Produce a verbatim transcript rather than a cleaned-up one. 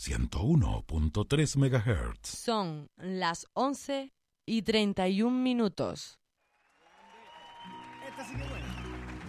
ciento uno punto tres megahertz. Son las once y treinta y un minutos. Esta sí que buena.